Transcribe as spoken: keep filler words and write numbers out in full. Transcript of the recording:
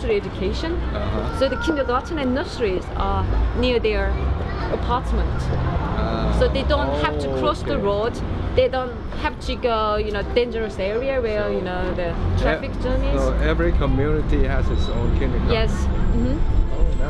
nursery education. Uh-huh. So the kindergarten and nurseries are near their apartment. Uh, So they don't have to cross okay. the road. They don't have to go, you know, dangerous area where, So, you know, the traffic e- journeys. So every community has its own kindergarten. Yes. Mm-hmm. Oh,